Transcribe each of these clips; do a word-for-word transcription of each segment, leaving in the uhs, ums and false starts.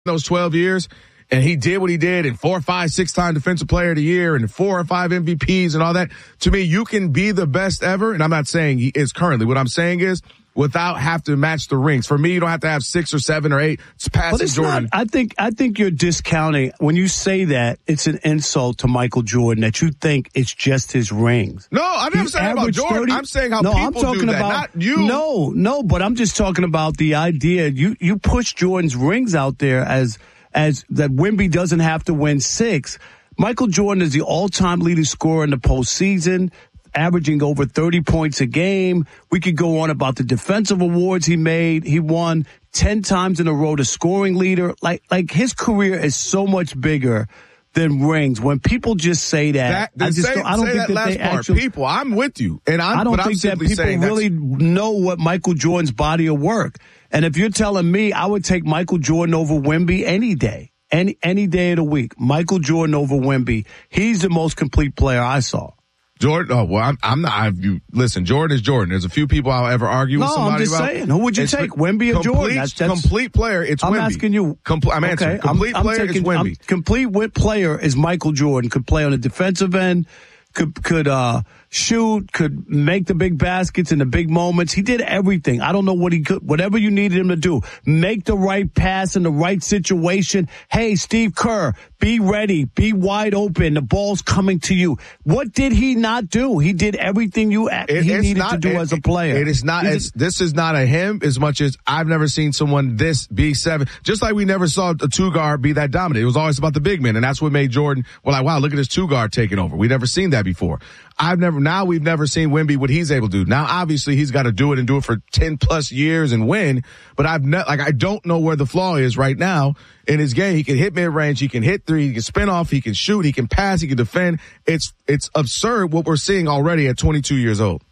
those twelve years, and he did what he did, and four, five, six-time Defensive Player of the Year, and four or five M V Ps and all that. To me, you can be the best ever, and I'm not saying he is currently. What I'm saying is, without have to match the rings. For me, you don't have to have six or seven or eight. It's passing Jordan. Not, I think I think you're discounting when you say that. It's an insult to Michael Jordan that you think it's just his rings. No, I'm never saying about Jordan. thirty, I'm saying how no, people I'm talking do that, about, not you. No, no, but I'm just talking about the idea. You you push Jordan's rings out there as as that Wemby doesn't have to win six. Michael Jordan is the all-time leading scorer in the postseason, averaging over thirty points a game. We could go on about the defensive awards he made. He won ten times in a row the scoring leader. Like, like his career is so much bigger than rings. When people just say that, that I just say, don't, I don't say think that, that last they part. actually. People, I'm with you, and I'm, I don't but think I'm that people really know what Michael Jordan's body of work. And if you're telling me, I would take Michael Jordan over Wemby any day, any any day of the week. Michael Jordan over Wemby. He's the most complete player I saw. Jordan, oh, well, I'm, I'm not, I've, you, listen, Jordan is Jordan. There's a few people I'll ever argue no, with somebody I'm just about. saying. Who would you it's take, Wemby or complete, Jordan? That's, that's, complete player, it's I'm Wemby. I'm asking you. Compl- I'm answering. Okay, complete I'm, player I'm taking, is Wemby. I'm, complete player is Michael Jordan. Could play on the defensive end, could, could, uh, shoot, could make the big baskets in the big moments. He did everything. I don't know what he could, whatever you needed him to do. Make the right pass in the right situation. Hey, Steve Kerr, be ready, be wide open. The ball's coming to you. What did he not do? He did everything you it, he needed not, to do it, as a player. It is not, it's, this is not a him as much as I've never seen someone this be seven. Just like we never saw a two guard be that dominant. It was always about the big men, and that's what made Jordan, well, like, wow, look at this two guard taking over. We never seen that before. I've never, now we've never seen Wemby, what he's able to do. Now, obviously, he's got to do it and do it for ten plus years and win, but I've not, like, I don't know where the flaw is right now in his game. He can hit mid-range, he can hit three, he can spin off, he can shoot, he can pass, he can defend. It's, it's absurd what we're seeing already at twenty-two years old.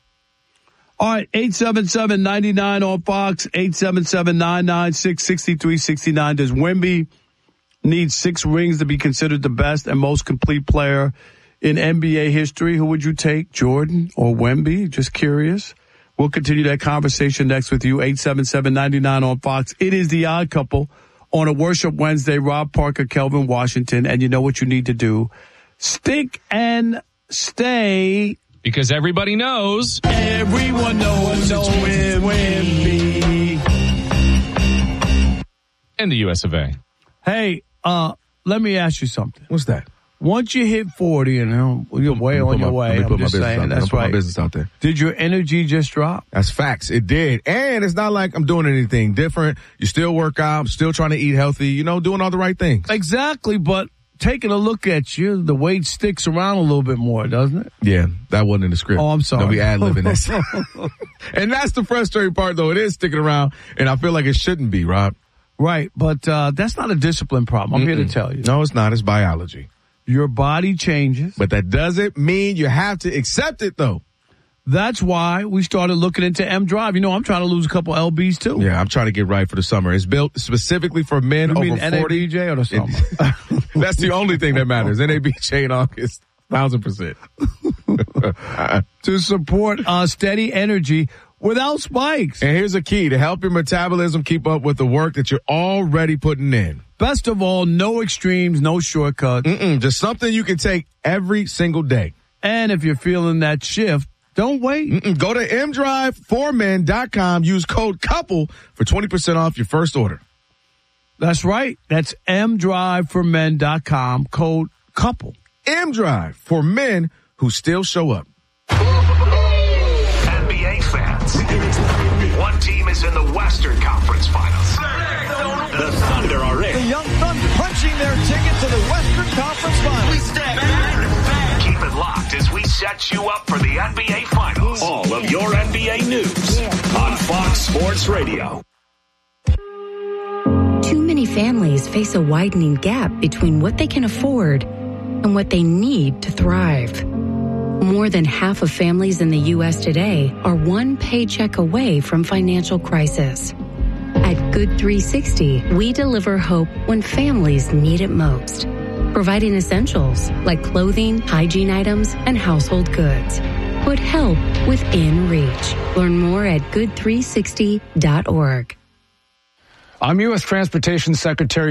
All right, eight seven seven, nine nine on Fox, eight seven seven, nine nine six, six three six nine. Does Wemby need six rings to be considered the best and most complete player in N B A history? Who would you take, Jordan or Wemby? Just curious. We'll continue that conversation next with you, eight seven seven, nine nine on Fox. It is The Odd Couple on a Worship Wednesday. Rob Parker, Kelvin Washington, and you know what you need to do. Stick and stay. Because everybody knows. Everyone knows it's Wemby. And the U S of A. Hey, uh, let me ask you something. What's that? Once you hit forty, you know, you're way on your my, way. I'm just saying, that's right. My business out there. Did your energy just drop? That's facts. It did. And it's not like I'm doing anything different. You still work out, still trying to eat healthy, you know, doing all the right things. Exactly, but taking a look at you, the weight sticks around a little bit more, doesn't it? Yeah, that wasn't in the script. Oh, I'm sorry. Don't be ad-libbing this. And that's the frustrating part, though. It is sticking around, and I feel like it shouldn't be, Rob. Right, but uh that's not a discipline problem. I'm Mm-mm. here to tell you. No, it's not. It's biology. Your body changes. But that doesn't mean you have to accept it, though. That's why we started looking into M Drive. You know, I'm trying to lose a couple L Bs, too. Yeah, I'm trying to get right for the summer. It's built specifically for men you over mean forty. N A B J or the summer? That's the only thing that matters. N A B J in August, one thousand percent. To support uh, steady energy without spikes. And here's a key to help your metabolism keep up with the work that you're already putting in. Best of all, no extremes, no shortcuts. Mm-mm, just something you can take every single day. And if you're feeling that shift, don't wait. Mm-mm, go to m drive for men dot com. Use code COUPLE for twenty percent off your first order. That's right. That's m drive for men dot com. Code COUPLE. M-Drive for men who still show up. N B A fans. One team is in the Western Conference Finals. The Thunder are in. The young Thunder punching their ticket to the Western Conference Finals. We stand back. Keep it locked as we set you up for the N B A Finals. All of your N B A news on Fox Sports Radio. Too many families face a widening gap between what they can afford and what they need to thrive. More than half of families in the U S today are one paycheck away from financial crisis. At Good three sixty, we deliver hope when families need it most, providing essentials like clothing, hygiene items, and household goods. Put help within reach. Learn more at good three sixty dot org. I'm U S Transportation Secretary